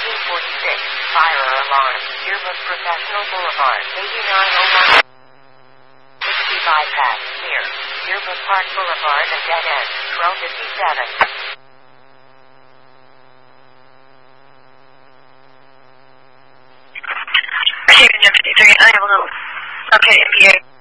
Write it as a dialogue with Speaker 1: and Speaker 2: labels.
Speaker 1: 1946. Fire alarm. Yearbook Professional Boulevard. 8901. 60 bypass. Near Yearbook Park Boulevard and dead end. 1257.
Speaker 2: Receiving 53. I have a little. Okay, MPA.